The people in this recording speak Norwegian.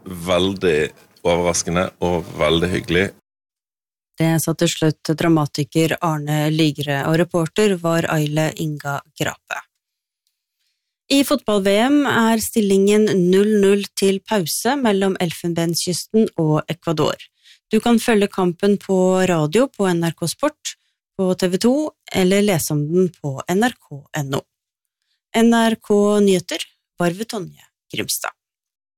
veldig overraskende og veldig hyggelig. Det sa til slutt dramatiker Arne Lygre, og reporter var Aile Inga Grape. I fotball-VM stillingen 0-0 til pause mellom Elfenbenskysten og Ecuador. Du kan følge kampen på radio på NRK Sport, på TV 2, eller lese om den på nrk.no. NRK Nyheter var ved Tonje Grimstad.